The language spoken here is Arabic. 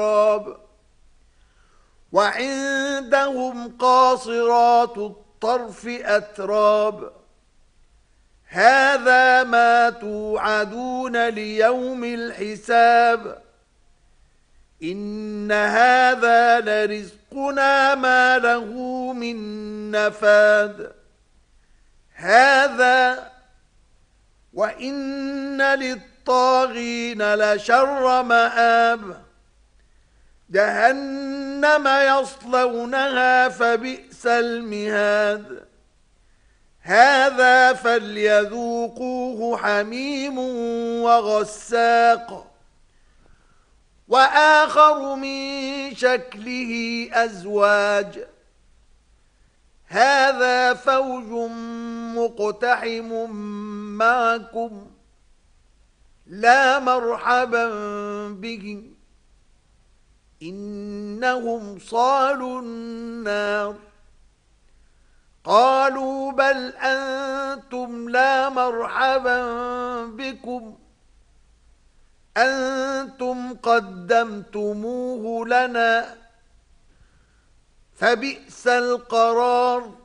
وعندهم قاصرات الطرف أتراب هذا ما توعدون ليوم الحساب إن هذا لرزقنا ما له من نفاد هذا وإن للطاغين لشر مآب جهنم يصلونها فبئس المهاد هذا فليذوقوه حميم وغساق وآخر من شكله أزواج هذا فوج مقتحم معكم لا مرحبا بهم إنهم صالوا النار قالوا بل أنتم لا مرحبا بكم أنتم قدمتموه لنا فبئس القرار